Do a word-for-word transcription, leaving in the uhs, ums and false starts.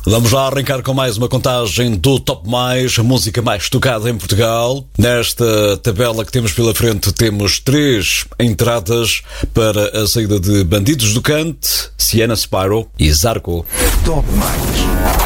Vamos lá arrancar com mais uma contagem do Top Mais, a música mais tocada em Portugal. Nesta tabela que temos pela frente temos três entradas para a saída de Bandidos do Cante, Siena Spyro e Zarco. Top Mais.